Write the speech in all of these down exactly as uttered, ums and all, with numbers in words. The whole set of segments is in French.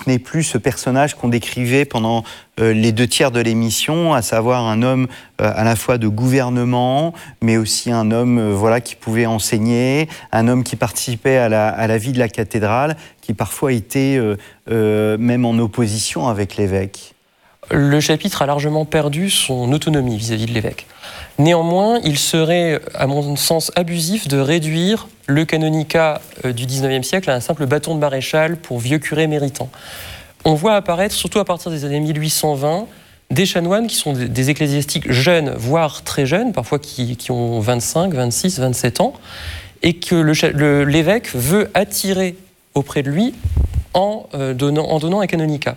n'est plus ce personnage qu'on décrivait pendant euh, les deux tiers de l'émission, à savoir un homme euh, à la fois de gouvernement, mais aussi un homme euh, voilà, qui pouvait enseigner, un homme qui participait à la, à la vie de la cathédrale, qui parfois était euh, euh, même en opposition avec l'évêque. Le chapitre a largement perdu son autonomie vis-à-vis de l'évêque. Néanmoins, il serait, à mon sens, abusif de réduire le canonicat du dix-neuvième siècle à un simple bâton de maréchal pour vieux curés méritants. On voit apparaître, surtout à partir des années mille huit cent vingt, des chanoines qui sont des ecclésiastiques jeunes, voire très jeunes, parfois qui, qui ont vingt-cinq, vingt-six, vingt-sept ans, et que le, le, l'évêque veut attirer auprès de lui en, euh, donnant, en donnant un canonicat.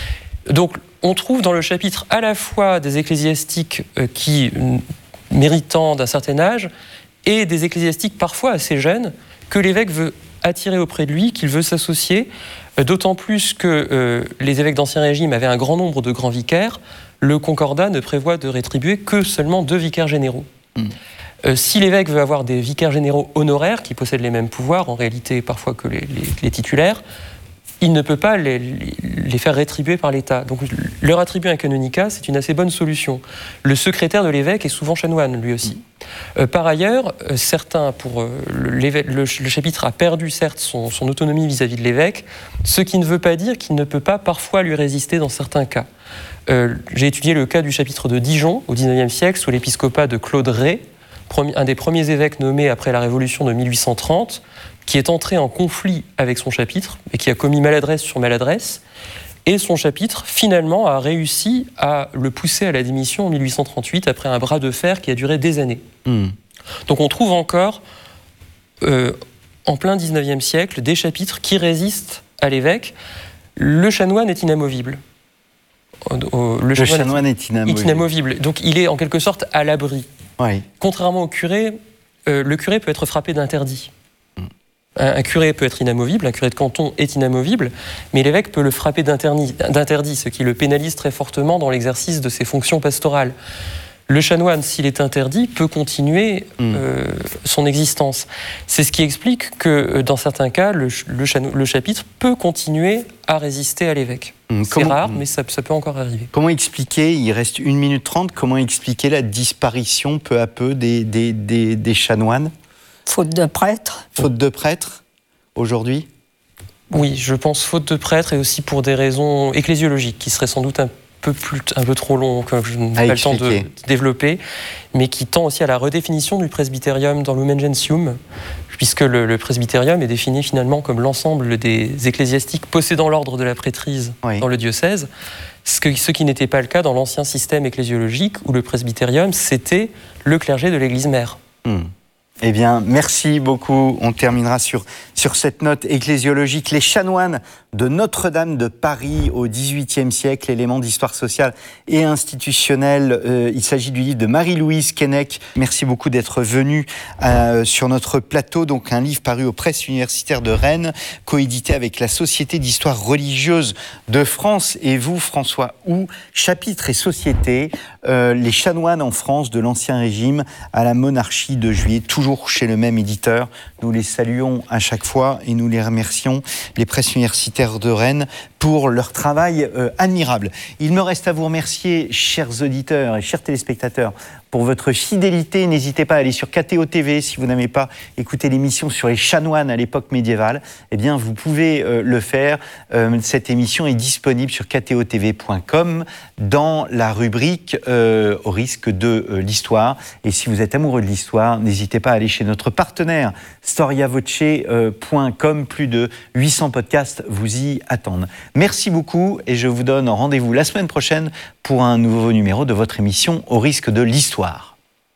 Donc, on trouve dans le chapitre à la fois des ecclésiastiques euh, qui, méritant d'un certain âge, et des ecclésiastiques parfois assez jeunes, que l'évêque veut attirer auprès de lui, qu'il veut s'associer, euh, d'autant plus que euh, les évêques d'Ancien Régime avaient un grand nombre de grands vicaires. Le Concordat ne prévoit de rétribuer que seulement deux vicaires généraux. Mmh. Euh, si l'évêque veut avoir des vicaires généraux honoraires, qui possèdent les mêmes pouvoirs, en réalité parfois que les, les, les titulaires, il ne peut pas les, les faire rétribuer par l'État. Donc leur attribuer un canonicat, c'est une assez bonne solution. Le secrétaire de l'évêque est souvent chanoine, lui aussi. Euh, par ailleurs, euh, certains, pour euh, l'évêque, le, le chapitre a perdu certes son, son autonomie vis-à-vis de l'évêque, ce qui ne veut pas dire qu'il ne peut pas parfois lui résister dans certains cas. Euh, j'ai étudié le cas du chapitre de Dijon, au dix-neuvième siècle, sous l'épiscopat de Claude Rey, un des premiers évêques nommés après la Révolution de mille huit cent trente, qui est entré en conflit avec son chapitre et qui a commis maladresse sur maladresse. Et son chapitre, finalement, a réussi à le pousser à la démission en mille huit cent trente-huit après un bras de fer qui a duré des années. Mmh. Donc on trouve encore, euh, en plein dix-neuvième siècle, des chapitres qui résistent à l'évêque. Le chanoine est inamovible. Le, le chanoine, chanoine est, est, inamovible. est inamovible. Donc il est en quelque sorte à l'abri. Oui. Contrairement au curé, euh, le curé peut être frappé d'interdit. Un curé peut être inamovible, un curé de canton est inamovible, mais l'évêque peut le frapper d'interdit, d'interdit, ce qui le pénalise très fortement dans l'exercice de ses fonctions pastorales. Le chanoine, s'il est interdit, peut continuer mmh. euh, son existence. C'est ce qui explique que, dans certains cas, le, le, chano, le chapitre peut continuer à résister à l'évêque. Mmh. C'est comment, rare, mais ça, ça peut encore arriver. Comment expliquer, il reste une minute trente, comment expliquer la disparition peu à peu des, des, des, des chanoines ? Faute de prêtres. Faute de prêtres, aujourd'hui ? Oui, je pense faute de prêtres et aussi pour des raisons ecclésiologiques qui seraient sans doute un peu, plus, un peu trop longs, que je n'ai pas le temps de développer, mais qui tend aussi à la redéfinition du presbytérium dans Lumen Gentium, puisque le, le presbytérium est défini finalement comme l'ensemble des ecclésiastiques possédant l'ordre de la prêtrise oui. dans le diocèse, ce, que, ce qui n'était pas le cas dans l'ancien système ecclésiologique où le presbytérium, c'était le clergé de l'église mère. Hmm. Eh bien, merci beaucoup. On terminera sur, sur cette note ecclésiologique. Les chanoines de Notre-Dame de Paris au dix-huitième siècle, élément d'histoire sociale et institutionnelle. Euh, il s'agit du livre de Marie-Louise Keinec. Merci beaucoup d'être venue euh, sur notre plateau. Donc, un livre paru aux presses universitaires de Rennes, coédité avec la Société d'histoire religieuse de France. Et vous, François Houx, chapitre et société, euh, les chanoines en France de l'Ancien Régime à la monarchie de Juillet, toujours chez le même éditeur. Nous les saluons à chaque fois et nous les remercions, les presses universitaires de Rennes, pour leur travail euh, admirable. Il me reste à vous remercier, chers auditeurs et chers téléspectateurs, pour votre fidélité. N'hésitez pas à aller sur K T O T V si vous n'avez pas écouté l'émission sur les chanoines à l'époque médiévale. Eh bien, vous pouvez euh, le faire. Euh, cette émission est disponible sur K T O T V point com dans la rubrique euh, au risque de euh, l'histoire. Et si vous êtes amoureux de l'histoire, n'hésitez pas à aller chez notre partenaire storia voce point com. Plus de huit cents podcasts vous y attendent. Merci beaucoup et je vous donne rendez-vous la semaine prochaine pour un nouveau numéro de votre émission Au risque de l'histoire.